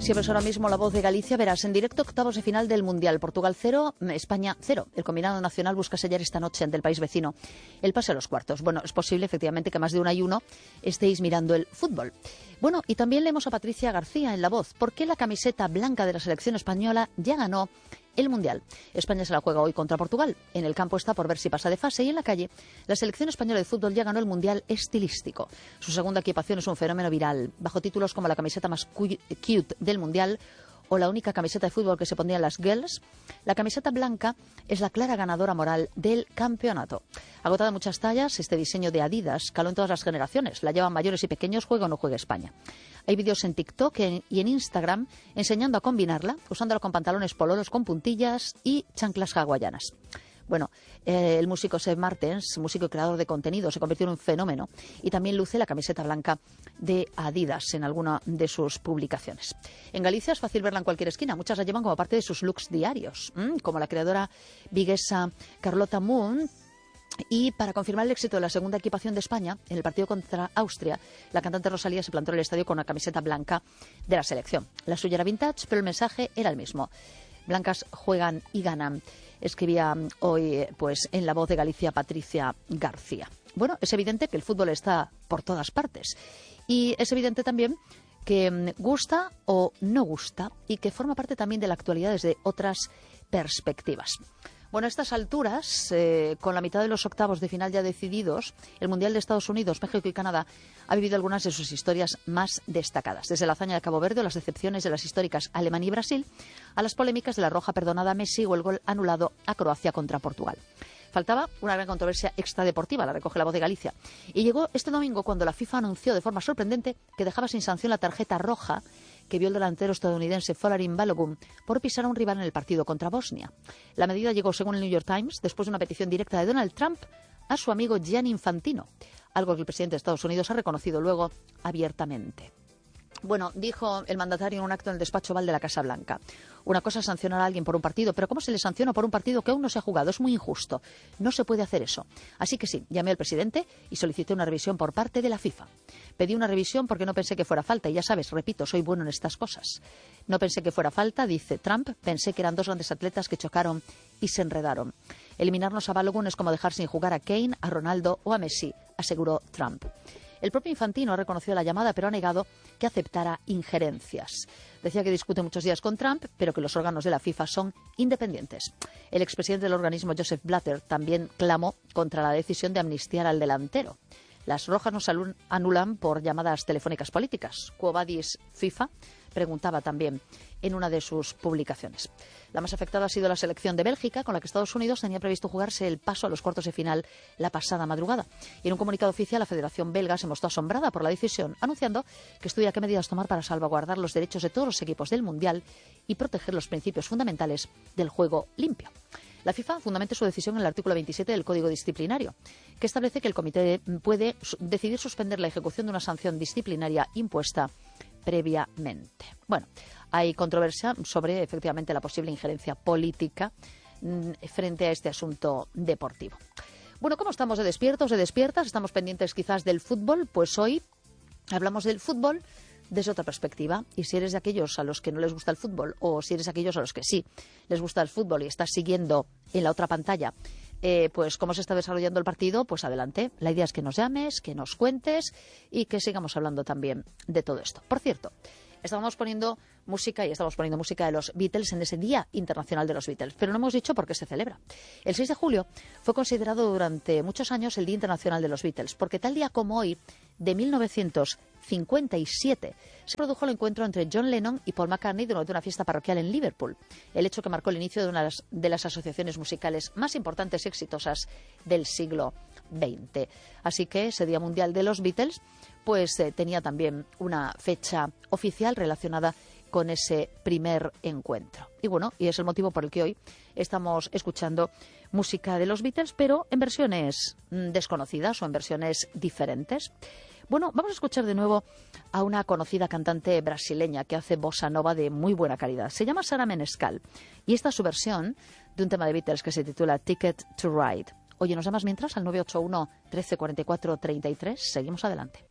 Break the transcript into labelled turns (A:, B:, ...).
A: Si ves ahora mismo La Voz de Galicia, verás en directo octavos de final del Mundial. Portugal 0, España 0. El combinado nacional busca sellar esta noche ante el país vecino el pase a los cuartos. Bueno, es posible efectivamente que más de una y uno estéis mirando el fútbol. Bueno, y también leemos a Patricia García en La Voz. ¿Por qué la camiseta blanca de la selección española ya ganó el Mundial? España se la juega hoy contra Portugal. En el campo está por ver si pasa de fase y en la calle la selección española de fútbol ya ganó el Mundial estilístico. Su segunda equipación es un fenómeno viral, bajo títulos como la camiseta más cute del Mundial o la única camiseta de fútbol que se pondrían las girls. La camiseta blanca es la clara ganadora moral del campeonato. Agotada en muchas tallas, este diseño de Adidas caló en todas las generaciones. La llevan mayores y pequeños, juegue o no juegue España. Hay vídeos en TikTok y en Instagram enseñando a combinarla, usándola con pantalones pololos con puntillas y chanclas hawaianas. Bueno, el músico Seb Martens, músico y creador de contenido, se convirtió en un fenómeno y también luce la camiseta blanca de Adidas en alguna de sus publicaciones. En Galicia es fácil verla en cualquier esquina, muchas la llevan como parte de sus looks diarios, como la creadora viguesa Carlota Moon. Y para confirmar el éxito de la segunda equipación de España, en el partido contra Austria, la cantante Rosalía se plantó en el estadio con una camiseta blanca de la selección. La suya era vintage, pero el mensaje era el mismo. Blancas juegan y ganan, escribía hoy pues en La Voz de Galicia Patricia García. Bueno, es evidente que el fútbol está por todas partes y es evidente también que gusta o no gusta y que forma parte también de la actualidad desde otras perspectivas. Bueno, a estas alturas, con la mitad de los octavos de final ya decididos, el Mundial de Estados Unidos, México y Canadá ha vivido algunas de sus historias más destacadas. Desde la hazaña de Cabo Verde o las decepciones de las históricas Alemania y Brasil, a las polémicas de la roja perdonada a Messi o el gol anulado a Croacia contra Portugal. Faltaba una gran controversia extradeportiva, la recoge La Voz de Galicia. Y llegó este domingo cuando la FIFA anunció de forma sorprendente que dejaba sin sanción la tarjeta roja que vio el delantero estadounidense Folarin Balogun por pisar a un rival en el partido contra Bosnia. La medida llegó, según el New York Times, después de una petición directa de Donald Trump a su amigo Gianni Infantino, algo que el presidente de Estados Unidos ha reconocido luego abiertamente. Bueno, dijo el mandatario en un acto en el despacho Oval de la Casa Blanca. Una cosa es sancionar a alguien por un partido, pero ¿cómo se le sanciona por un partido que aún no se ha jugado? Es muy injusto. No se puede hacer eso. Así que sí, llamé al presidente y solicité una revisión por parte de la FIFA. Pedí una revisión porque no pensé que fuera falta. Y ya sabes, repito, soy bueno en estas cosas. No pensé que fuera falta, dice Trump. Pensé que eran dos grandes atletas que chocaron y se enredaron. Eliminarnos a Balogun es como dejar sin jugar a Kane, a Ronaldo o a Messi, aseguró Trump. El propio Infantino ha reconocido la llamada, pero ha negado que aceptara injerencias. Decía que discute muchos días con Trump, pero que los órganos de la FIFA son independientes. El expresidente del organismo, Joseph Blatter, también clamó contra la decisión de amnistiar al delantero. Las rojas no se anulan por llamadas telefónicas políticas. Quo vadis FIFA, preguntaba también en una de sus publicaciones. La más afectada ha sido la selección de Bélgica, con la que Estados Unidos tenía previsto jugarse el paso a los cuartos de final la pasada madrugada. Y en un comunicado oficial, la Federación Belga se mostró asombrada por la decisión, anunciando que estudia qué medidas tomar para salvaguardar los derechos de todos los equipos del Mundial y proteger los principios fundamentales del juego limpio. La FIFA fundamenta su decisión en el artículo 27 del Código Disciplinario, que establece que el comité puede decidir suspender la ejecución de una sanción disciplinaria impuesta previamente. Bueno, hay controversia sobre efectivamente la posible injerencia política frente a este asunto deportivo. Bueno, ¿cómo estamos de despiertos, de despiertas? ¿Estamos pendientes quizás del fútbol? Pues hoy hablamos del fútbol desde otra perspectiva. Y si eres de aquellos a los que no les gusta el fútbol, o si eres de aquellos a los que sí les gusta el fútbol y estás siguiendo en la otra pantalla pues cómo se está desarrollando el partido, pues adelante. La idea es que nos llames, que nos cuentes y que sigamos hablando también de todo esto. Por cierto, estamos poniendo música de los Beatles en ese Día Internacional de los Beatles, pero no hemos dicho por qué se celebra. El 6 de julio fue considerado durante muchos años el Día Internacional de los Beatles, porque tal día como hoy, de 1957, se produjo el encuentro entre John Lennon y Paul McCartney durante una fiesta parroquial en Liverpool, el hecho que marcó el inicio de una de las asociaciones musicales más importantes y exitosas del siglo XX. Así que ese Día Mundial de los Beatles pues tenía también una fecha oficial relacionada con ese primer encuentro. Y bueno, y es el motivo por el que hoy estamos escuchando música de los Beatles, pero en versiones desconocidas o en versiones diferentes. Bueno, vamos a escuchar de nuevo a una conocida cantante brasileña que hace bossa nova de muy buena calidad. Se llama Sara Menescal y esta es su versión de un tema de Beatles que se titula Ticket to Ride. Oye, ¿nos llamas mientras al 981 13 44 33? Seguimos adelante.